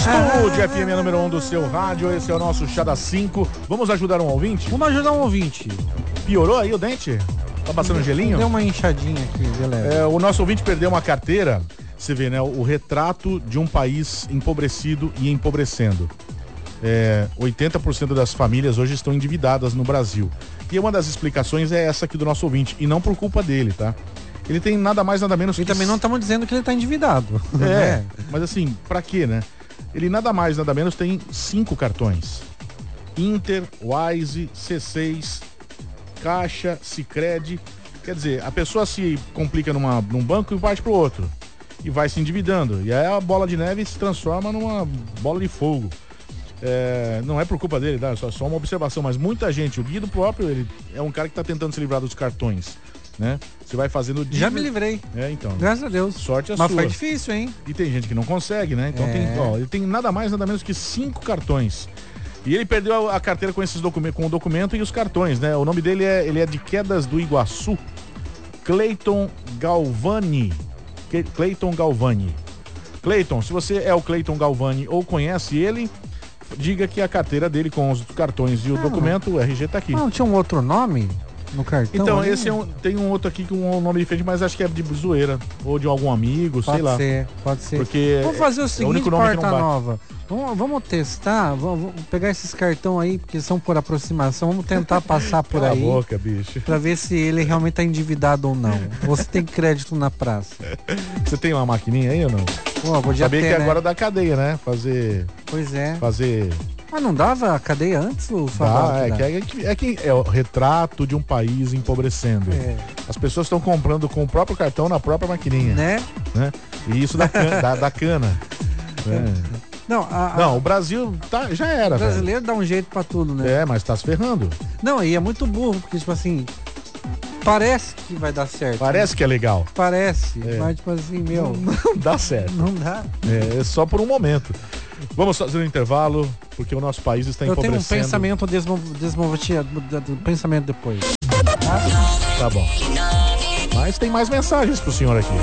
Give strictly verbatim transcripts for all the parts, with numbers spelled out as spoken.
Estúdio F M número um do seu rádio, esse é o nosso Chá das cinco. Vamos ajudar um ouvinte? Vamos ajudar um ouvinte. Piorou aí o dente? Tá passando gelinho? Deu uma inchadinha aqui, beleza. É, o nosso ouvinte perdeu uma carteira. Você vê, né? O retrato de um país empobrecido e empobrecendo. É, oitenta por cento das famílias hoje estão endividadas no Brasil. E uma das explicações é essa aqui do nosso ouvinte, e não por culpa dele, tá? Ele tem nada mais, nada menos e que... E também não estamos dizendo que ele está endividado. É, é, mas assim, pra quê, né? Ele nada mais, nada menos tem cinco cartões. Inter, Wise, C seis, Caixa, Sicredi. Quer dizer, a pessoa se complica numa, num banco e parte pro outro. E vai se endividando. E aí a bola de neve se transforma numa bola de fogo. É, não é por culpa dele, tá? Só, só uma observação, mas muita gente, o Guido próprio, ele é um cara que tá tentando se livrar dos cartões, né? Você vai fazendo... Dívida... Já me livrei. É, então. Graças a Deus. Sorte a mas sua. Mas foi difícil, hein? E tem gente que não consegue, né? Então é. tem, ó, ele tem nada mais, nada menos que cinco cartões. E ele perdeu a, a carteira com esses documentos, com o documento e os cartões, né? O nome dele é, ele é de Quedas do Iguaçu, Cleiton Galvani. Cleiton Galvani. Cleiton, se você é o Cleiton Galvani ou conhece ele, diga que a carteira dele com os cartões e o ah, documento, o R G tá aqui. Não, tinha um outro nome no cartão? Então, ali? esse é um, tem um outro aqui com um nome diferente, mas acho que é de zoeira. Ou de algum amigo, pode sei lá. Pode ser, pode ser. Porque vamos fazer o é seguinte, Porta Nova. Vamos, vamos testar, vamos, vamos pegar esses cartões aí, porque são por aproximação, vamos tentar passar por Cala aí. a boca, bicho. Pra ver se ele realmente tá endividado ou não. Você tem crédito na praça. Você tem uma maquininha aí ou não? Pô, podia Sabia ter, que né? agora dá cadeia, né? Fazer... Pois é. Fazer... Mas não dava cadeia antes? Ou só dá, é, que é, que, é que é o retrato de um país empobrecendo. É. As pessoas estão comprando com o próprio cartão na própria maquininha. Né? né? E isso dá cana. dá, dá cana. É. Não, a, a... não, o Brasil tá, já era, O brasileiro velho. dá um jeito pra tudo, né? É, mas tá se ferrando. Não, e é muito burro, porque, tipo assim, parece que vai dar certo. Parece né? que é legal. Parece, é. mas, tipo assim, meu... Não, não dá certo. Não dá. É, é só por um momento. Vamos fazer um intervalo, porque o nosso país está Eu empobrecendo. Eu tenho um pensamento desmotivado, do pensamento depois. Tá? Tá bom. Mas tem mais mensagens pro senhor aqui.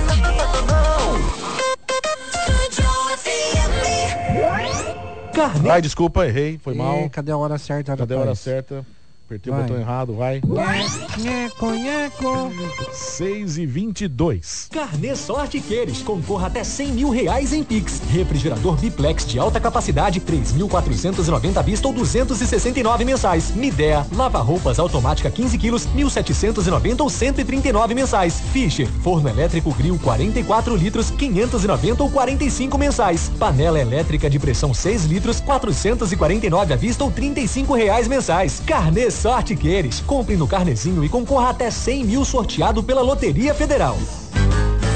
Carne... Ai, desculpa, errei, foi e, mal. Cadê a hora certa? Cadê a hora certa? Apertei vai. o botão errado, vai. Nheco, nheco. seis e vinte e dois. Carnê Sorte Queires, concorra até cem mil reais em Pix. Refrigerador Biplex de alta capacidade, três mil quatrocentos e noventa à vista ou duzentos e sessenta e nove mensais. Midea, lava-roupas automática quinze quilos, mil setecentos e noventa ou cento e trinta e nove mensais. Fischer, forno elétrico grill quarenta e quatro litros, quinhentos e noventa ou quarenta e cinco mensais. Panela elétrica de pressão seis litros, quatrocentos e quarenta e nove à vista ou trinta e cinco reais mensais. Carnê Sorte Queires, compre no Carnezinho e concorra até cem mil sorteado pela Loteria Federal.